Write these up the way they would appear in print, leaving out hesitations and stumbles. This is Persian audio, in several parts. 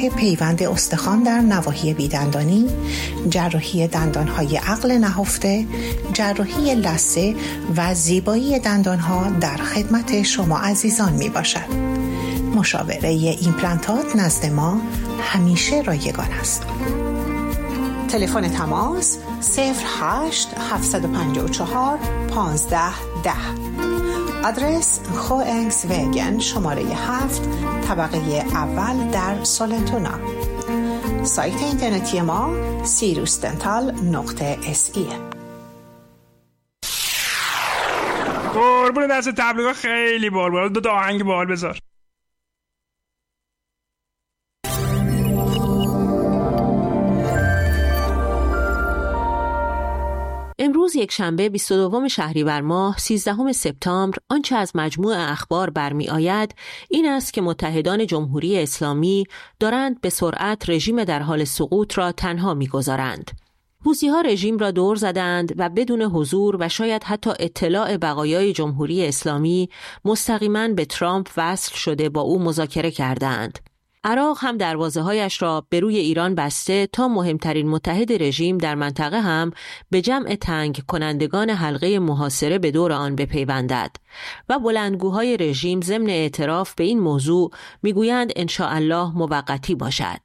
جراح پیوند استخوان در نواحی بیدندانی، جراحی دندانهای عقل نهفته، جراحی لثه و زیبایی دندانها در خدمت شما عزیزان می باشد. مشاوره ایمپلنتات نزد ما همیشه رایگان است. تلفن تماس 08 754 1510. آدرس خوئنگس وگن شماره 7 طبقه اول در سولنتونا. سایت اینترنتی ما sirusdental.se. قربون دست تبلیغ خیلی بال دو آهنگ بال بذار. امروز یک شنبه 22 شهریور ماه 13 سپتامبر آنچه از مجموع اخبار برمی آید این است که متحدان جمهوری اسلامی دارند به سرعت رژیم در حال سقوط را تنها می گذارند. حوثی‌ها رژیم را دور زدند و بدون حضور و شاید حتی اطلاع بقایای جمهوری اسلامی مستقیما به ترامپ وصل شده با او مذاکره کردند. عراق هم دروازه‌هایش را به روی ایران بسته تا مهمترین متحد رژیم در منطقه هم به جمع تنگ کنندگان حلقه محاصره به دور آن بپیوندد و بلندگوهای رژیم ضمن اعتراف به این موضوع میگویند انشاءالله موقتی باشد.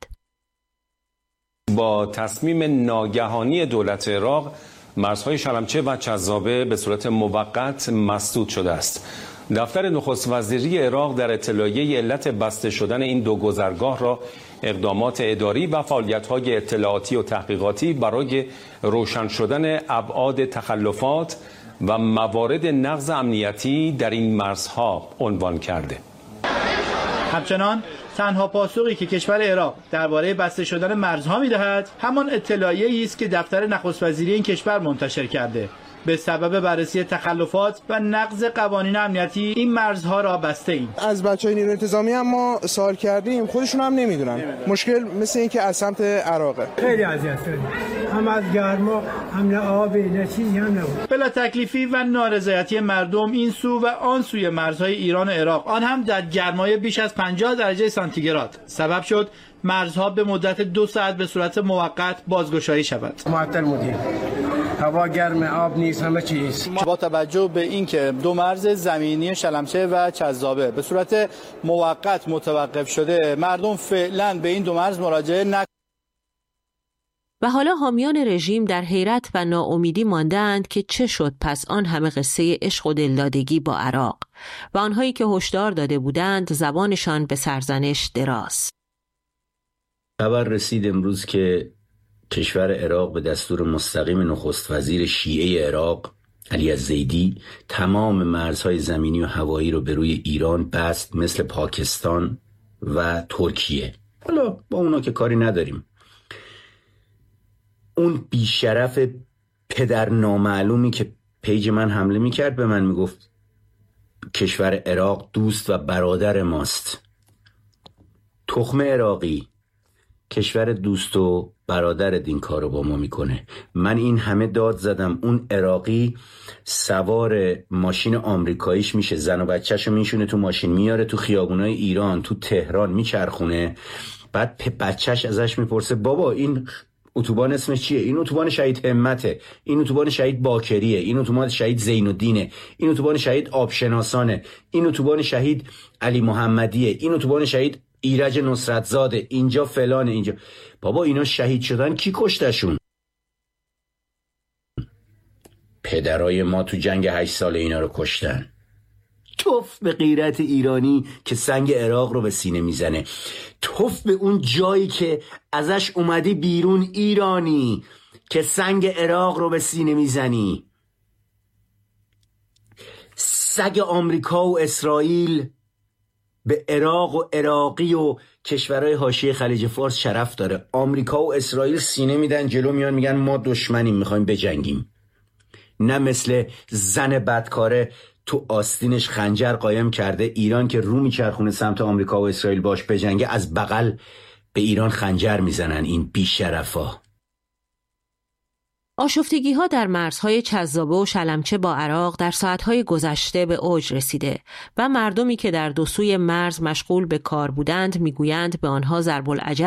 با تصمیم ناگهانی دولت عراق مرزهای شلمچه و چذابه به صورت موقت مسدود شده است. دفتر نخست وزیری عراق در اطلاعیه علت بسته شدن این دو گذرگاه را اقدامات اداری و فعالیت‌های اطلاعاتی و تحقیقاتی برای روشن شدن ابعاد تخلفات و موارد نقض امنیتی در این مرزها عنوان کرده. همچنان تنها پاسخی که کشور عراق درباره بسته شدن مرزها می‌دهد همان اطلاعیه‌ای است که دفتر نخست وزیری این کشور منتشر کرده. به سبب بررسی تخلفات و نقض قوانین امنیتی این مرزها را بسته ایم. از بچهای نیروی انتظامی هم ما سوال کردیم، خودشون هم نمیدونن. مشکل مثل این که از سمت عراقه. خیلی اذیت شدیم. هم از گرما، هم نه آبی، نه چیزی هم نبود. بلا تکلیفی و نارضایتی مردم این سو و آن سوی مرزهای ایران و عراق، آن هم در گرمای بیش از 50 درجه سانتیگراد سبب شد مرزها به مدت 2 ساعت به صورت موقت بازگشایی شود. معطل بودیم. هوا گرم، آب نیست، همه چیز. با توجه به اینکه دو مرز زمینی شلمچه و چذابه به صورت موقت متوقف شده، مردم فعلا به این دو مرز مراجعه نکنند. و حالا حامیان رژیم در حیرت و ناامیدی ماندند که چه شد پس آن همه قصه عشق و دلدادگی با عراق و آنهایی که هشدار داده بودند زبانشان به سرزنش دراز. خبر رسید امروز که کشور عراق به دستور مستقیم نخست وزیر شیعه عراق علی الزیدی تمام مرزهای زمینی و هوایی رو به روی ایران بست، مثل پاکستان و ترکیه. حالا با اونا که کاری نداریم. اون بیشرف پدر نامعلومی که پیج من حمله میکرد به من میگفت کشور عراق دوست و برادر ماست. تخم عراقی، کشور دوست و برادرت این کارو با ما میکنه. من این همه داد زدم، اون عراقی سوار ماشین آمریکاییش میشه، زن و بچه‌شو میشونه تو ماشین میاره تو خیابونای ایران، تو تهران میچرخونه، بعد بچهش ازش میپرسه بابا این اتوبان اسمش چیه؟ این اتوبان شهید همته، این اتوبان شهید باکریه، این اتوبان شهید زین الدینه، این اتوبان شهید آبشناسانه، این اتوبان شهید علی محمدیه، این اتوبان شهید ایرج نصرت زاده، اینجا فلانه، اینجا. بابا اینا شهید شدن، کی کشتشون؟ پدرای ما تو جنگ 8 ساله اینا رو کشتن. توف به غیرت ایرانی که سنگ عراق رو به سینه میزنه. توف به اون جایی که ازش اومدی بیرون ایرانی که سنگ عراق رو به سینه میزنی. سگ آمریکا و اسرائیل به عراق و عراقی و کشورهای حاشیه خلیج فارس شرف داره. آمریکا و اسرائیل سینه میدن جلو، میان میگن ما دشمنیم میخوایم بجنگیم. نه مثل زن بدکاره تو آستینش خنجر قایم کرده ایران که رو میچرخونه سمت آمریکا و اسرائیل باش بجنگه، از بغل به ایران خنجر میزنن این بیشرفا. آشفتگی‌ها در مرزهای چذابه و شلمچه با عراق در ساعت‌های گذشته به اوج رسیده و مردمی که در دو سوی مرز مشغول به کار بودند میگویند به آنها ضرب العجل